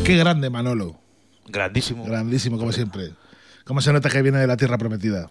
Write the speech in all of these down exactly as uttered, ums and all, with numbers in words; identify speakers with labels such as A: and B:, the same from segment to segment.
A: Qué grande Manolo.
B: Grandísimo.
A: Grandísimo, como siempre. ¿Cómo se nota que viene de la tierra prometida?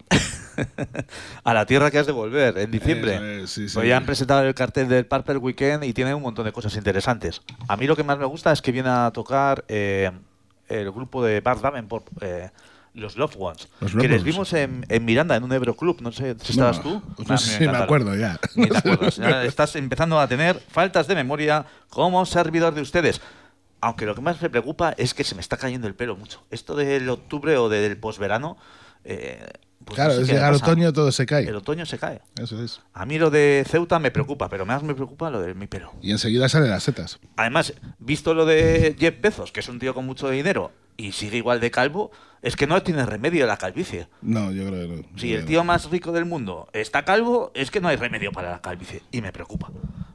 B: A la tierra que has de volver en diciembre.
A: Eso es, sí, sí.
B: Pues ya han presentado el cartel del Purple Weekend y tiene un montón de cosas interesantes. A mí lo que más me gusta es que viene a tocar eh, el grupo de Bart Davenport, eh, los Loved Ones,
A: Los
B: que
A: Loved
B: les
A: Ones.
B: vimos en, en Miranda, en un Ebro Club. No sé si estabas
A: No,
B: tú.
A: pues
B: Ah,
A: sí, me
B: encantaron.
A: acuerdo ya.
B: Ni te acuerdas. Ya estás empezando a tener faltas de memoria como servidor de ustedes. Aunque lo que más me preocupa es que se me está cayendo el pelo mucho. Esto del octubre o del posverano... Eh, pues
A: Claro,
B: no sé
A: es
B: qué
A: llegar
B: pasa.
A: otoño, todo se cae.
B: El otoño se cae.
A: Eso es.
B: A mí lo de Ceuta me preocupa, pero más me preocupa lo de mi pelo.
A: Y enseguida salen las setas.
B: Además, visto lo de Jeff Bezos, que es un tío con mucho dinero y sigue igual de calvo, es que no tiene remedio la calvicie.
A: No, yo creo que no.
B: Si
A: Yo
B: el
A: creo
B: tío
A: que no.
B: más rico del mundo está calvo, es que no hay remedio para la calvicie. Y me preocupa.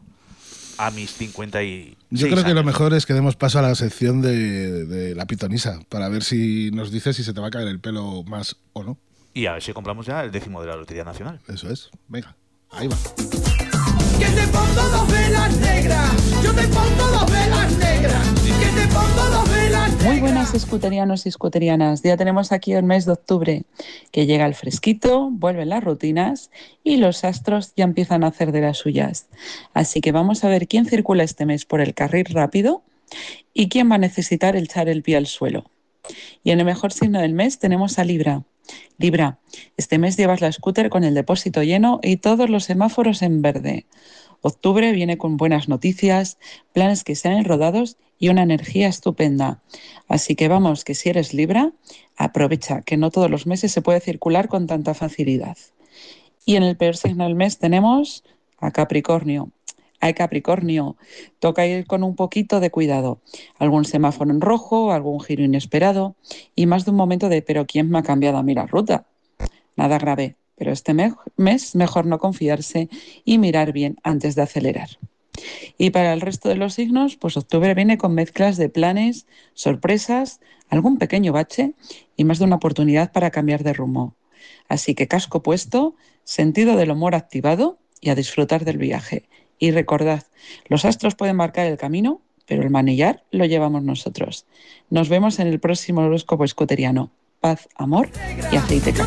B: A mis cincuenta y seis
A: Yo creo que lo
B: años.
A: mejor es que demos paso a la sección de, de la pitonisa, para ver si nos dice si se te va a caer el pelo más o no.
B: Y a ver si compramos ya el décimo de la Lotería Nacional.
A: Eso es. Venga, ahí va.
C: Que te pongo dos velas negras, yo te pongo dos velas negras, que te pongo dos velas negras.
D: Muy buenas escuterianos y escuterianas, ya tenemos aquí el mes de octubre, que llega el fresquito, vuelven las rutinas y los astros ya empiezan a hacer de las suyas. Así que vamos a ver quién circula este mes por el carril rápido y quién va a necesitar echar el pie al suelo. Y en el mejor signo del mes tenemos a Libra. Libra, este mes llevas la scooter con el depósito lleno y todos los semáforos en verde. Octubre viene con buenas noticias, planes que sean rodados y una energía estupenda. Así que vamos, que si eres Libra, aprovecha, que no todos los meses se puede circular con tanta facilidad. Y en el peor signo del mes tenemos a Capricornio. Ay, Capricornio, toca ir con un poquito de cuidado. Algún semáforo en rojo, algún giro inesperado y más de un momento de ¿pero quién me ha cambiado a mí la ruta? Nada grave, pero este me- mes mejor no confiarse y mirar bien antes de acelerar. Y para el resto de los signos, pues octubre viene con mezclas de planes, sorpresas, algún pequeño bache y más de una oportunidad para cambiar de rumbo. Así que casco puesto, sentido del humor activado y a disfrutar del viaje. Y recordad, los astros pueden marcar el camino, pero el manillar lo llevamos nosotros. Nos vemos en el próximo horóscopo escoteriano. Paz, amor y aceite casero.